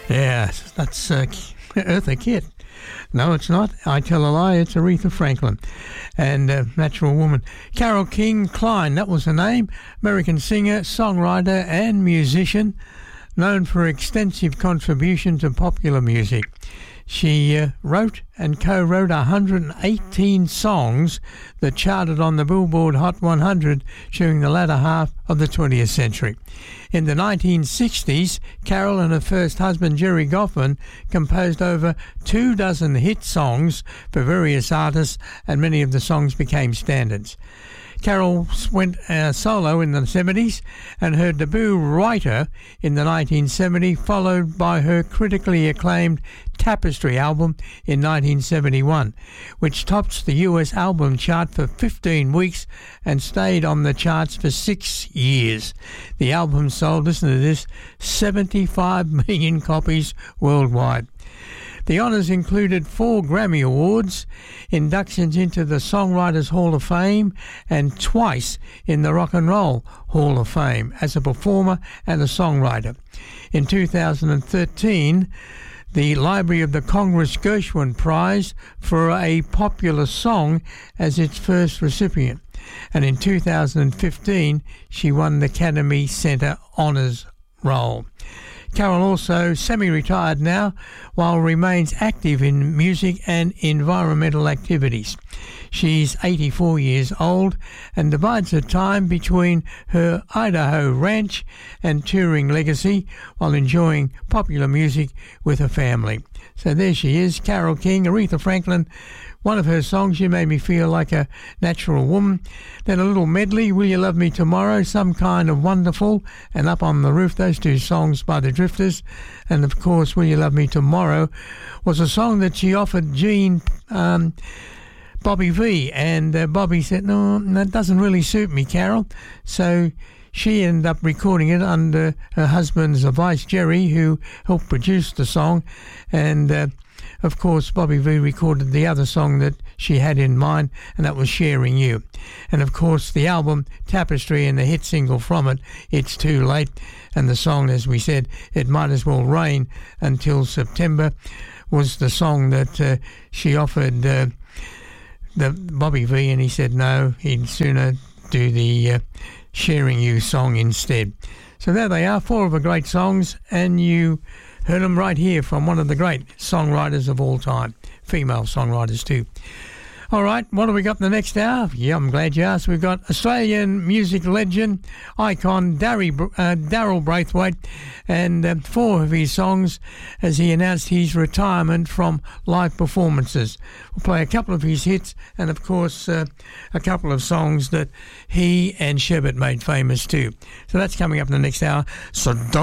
Yeah, that's Eartha Kitt. No, it's not. I tell a lie. It's Aretha Franklin and Natural Woman. Carole King Klein, that was her name. American singer, songwriter and musician, known for extensive contribution to popular music. She wrote and co-wrote 118 songs that charted on the Billboard Hot 100 during the latter half of the 20th century. In the 1960s, Carole and her first husband, Jerry Goffman, composed over 24 hit songs for various artists, and many of the songs became standards. Carole went solo in the 70s, and her debut Writer in the 1970s, followed by her critically acclaimed Tapestry album in 1971, which tops the US album chart for 15 weeks and stayed on the charts for 6 years. The album sold, listen to this, 75 million copies worldwide. The honours included 4 Grammy Awards, inductions into the Songwriters Hall of Fame, and twice in the Rock and Roll Hall of Fame as a performer and a songwriter. In 2013, the Library of the Congress Gershwin Prize for a popular song as its first recipient. And in 2015, she won the Academy Centre Honours Roll. Carole also semi-retired now, while remains active in music and environmental activities. She's 84 years old and divides her time between her Idaho ranch and touring legacy while enjoying popular music with her family. So there she is, Carole King, Aretha Franklin. One of her songs, You Made Me Feel Like a Natural Woman. Then a little medley, Will You Love Me Tomorrow, Some Kind of Wonderful, and Up on the Roof, those 2 songs by the Drifters. And of course, Will You Love Me Tomorrow was a song that she offered Gene Bobby V, and Bobby said, no, that doesn't really suit me, Carole. So she ended up recording it under her husband's advice, Jerry, who helped produce the song. And of course, Bobby V recorded the other song that she had in mind, and that was Sharing You. And of course, the album Tapestry and the hit single from it, It's Too Late, and the song, as we said, It Might As Well Rain Until September, was the song that she offered the Bobby V, and he said no, he'd sooner do the Sharing You song instead. So there they are, 4 of the great songs, and you heard them right here from one of the great songwriters of all time, female songwriters too. All right, what have we got in the next hour? Yeah, I'm glad you asked. We've got Australian music legend, icon Daryl Braithwaite, and 4 of his songs as he announced his retirement from live performances. We'll play a couple of his hits and, of course, a couple of songs that he and Sherbet made famous too. So that's coming up in the next hour. So don't